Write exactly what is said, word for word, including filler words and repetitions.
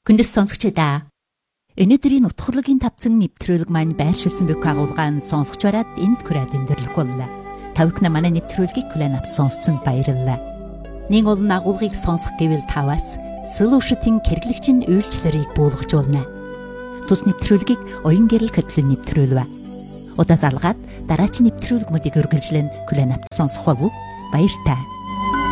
Хүндэс сонсогчдаа өнөөдрийн утгуурлын тавцан нэвтрүүлэг маань байршуулсан бүх агуулгаан сонсогч бараад энд хүрээд өндөрлөх боллоо. Тавхна манай нэвтрүүлгийг хүлээн авч сонсцонд баярлалаа. Нэг олон агуулгыг сонсох гэвэл таваас Solution-ийн хэрэглэгчийн үйлчлэлийг буулгаж болно. Тус нэвтрүүлгийг оюун гэрэл хөтлөн нэвтрүүлвэ. Удаа залгаад дараагийн нэвтрүүлгүүдийг үргэлжлэн хүлээн авч сонсох болов уу? Баяртай.